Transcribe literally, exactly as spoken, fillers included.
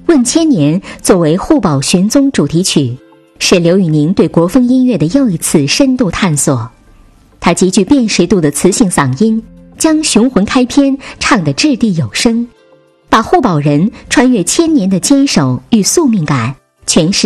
问千年》作为护宝玄宗主题曲，是刘宇宁对国风音乐的又一次深度探索。他极具辨识度的磁性嗓音，将雄浑开篇唱得掷地有声，把护宝人穿越千年的坚守与宿命感诠释